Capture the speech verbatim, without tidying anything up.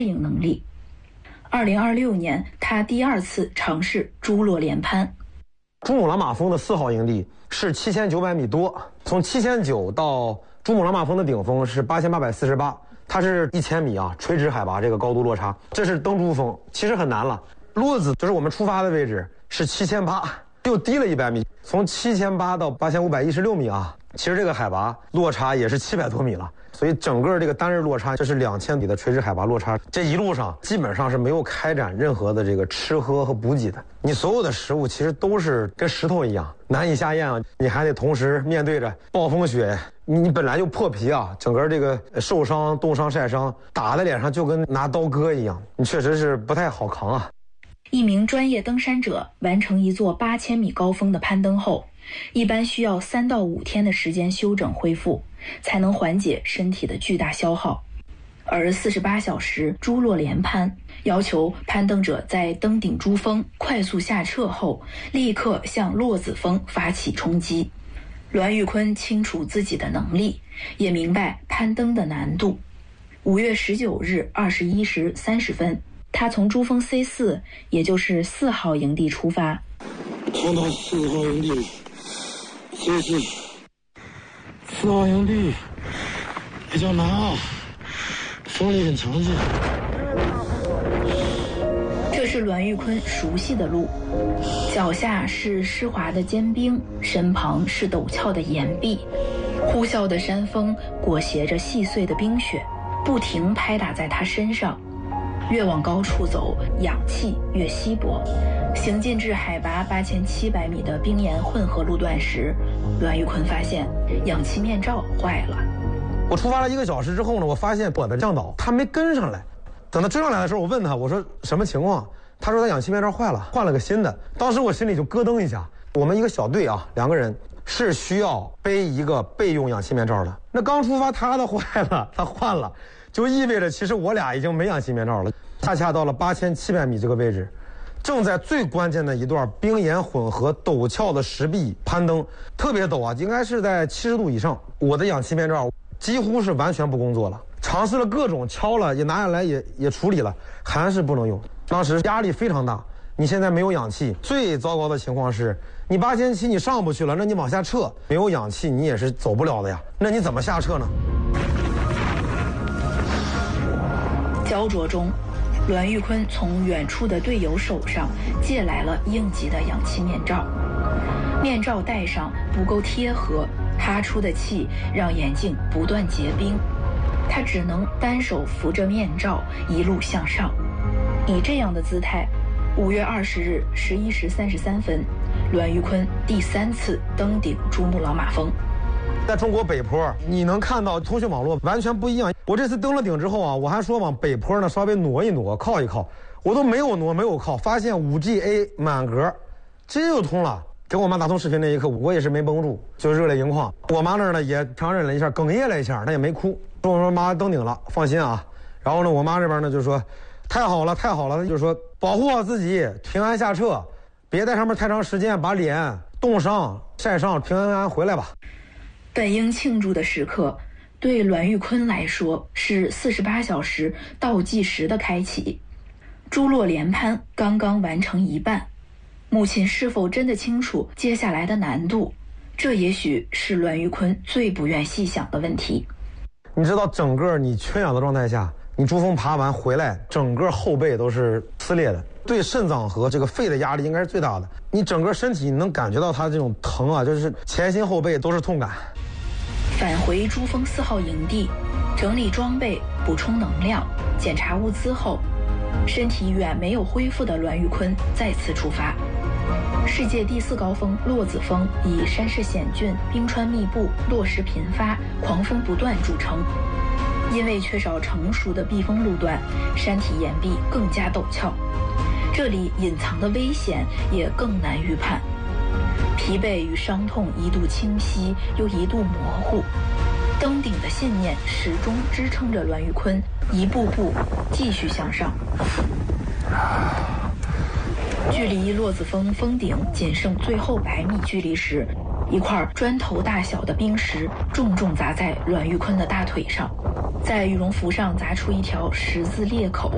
应能力。二零二六年，他第二次尝试珠洛连攀。 珠穆朗玛峰的四号营地是七千九百米多，从七千九到珠穆朗玛峰的顶峰是八千八百四十八，它是一千米啊，垂直海拔这个高度落差。这是登珠峰，其实很难了。洛子就是我们出发的位置是七千八，又低了一百米，从七千八到八千五百一十六米啊，其实这个海拔落差也是七百多米了。所以整个这个单日落差就是两千米的垂直海拔落差，这一路上基本上是没有开展任何的这个吃喝和补给的。你所有的食物其实都是跟石头一样难以下咽啊，你还得同时面对着暴风雪，你本来就破皮啊，整个这个受伤、冻伤、晒伤打在脸上就跟拿刀割一样，你确实是不太好扛啊。 一名专业登山者完成一座八千米高峰的攀登后，一般需要三到五天的时间休整恢复，才能缓解身体的巨大消耗。而四十八小时珠洛连攀要求攀登者在登顶珠峰快速下撤后，立刻向洛子峰发起冲击。栾玉坤清楚自己的能力，也明白攀登的难度。五月十九日二十一时三十分，他从珠峰 C 四，也就是四号营地出发。 冲到四号营地 C 四，四号营地比较难啊，风力很强劲。 这是栾玉坤熟悉的路，脚下是湿滑的坚冰，身旁是陡峭的岩壁，呼啸的山风裹挟着细碎的冰雪，不停拍打在他身上。越往高处走，氧气越稀薄。行进至海拔八千七百米的冰岩混合路段时，栾玉坤发现氧气面罩坏了。 我出发了一个小时之后呢，我发现我的向导他没跟上来。等他追上来的时候，我问他，我说什么情况？他说他氧气面罩坏了，换了个新的。当时我心里就咯噔一下。我们一个小队啊，两个人是需要背一个备用氧气面罩的。那刚出发他的坏了，他换了，就意味着其实我俩已经没氧气面罩了。恰恰到了八千七百米这个位置，正在最关键的一段冰岩混合陡峭的石壁攀登，特别陡啊，应该是在七十度以上。我的氧气面罩几乎是完全不工作了，尝试了各种敲了也拿下来也也处理了，还是不能用。当时压力非常大，你现在没有氧气，最糟糕的情况是你八千七你上不去了，那你往下撤，没有氧气你也是走不了的呀，那你怎么下撤呢？ 焦灼中，栾玉坤从远处的队友手上借来了应急的氧气面罩，面罩戴上不够贴合，哈出的气让眼镜不断结冰，他只能单手扶着面罩一路向上。以这样的姿态，五月二十日十一时三十三分，栾玉坤第三次登顶珠穆朗玛峰。 在中国北坡，你能看到通讯网络完全不一样。我这次登了顶之后啊，我还说往北坡呢稍微挪一挪，靠一靠，我都没有挪，没有靠，发现 五 G A 满格，这又通了。给我妈打通视频那一刻，我也是没绷住，就热泪盈眶。我妈那儿呢也强忍了一下，哽咽了一下，她也没哭，说我说妈登顶了，放心啊。然后呢，我妈这边呢就说太好了，太好了，就说保护好自己，平安下撤，别在上面太长时间，把脸冻伤、晒伤，平安安回来吧。 本应庆祝的时刻，对栾玉坤来说是四十八小时倒计时的开启。珠洛连攀刚刚完成一半，母亲是否真的清楚接下来的难度？这也许是栾玉坤最不愿细想的问题。 你知道，整个你缺氧的状态下，你珠峰爬完回来，整个后背都是撕裂的，对肾脏和这个肺的压力应该是最大的。你整个身体你能感觉到它这种疼啊，就是前心后背都是痛感。 返回珠峰四号营地，整理装备，补充能量，检查物资后，身体远没有恢复的栾玉坤再次出发。世界第四高峰洛子峰以山势险峻、冰川密布、落石频发、狂风不断著称。因为缺少成熟的避风路段，山体岩壁更加陡峭，这里隐藏的危险也更难预判。疲惫与伤痛一度清晰，又一度模糊。登顶的信念始终支撑着栾玉坤一步步继续向上。距离洛子峰峰顶仅剩最后百米距离时，一块砖头大小的冰石重重砸在栾玉坤的大腿上，在羽绒服上砸出一条十字裂口。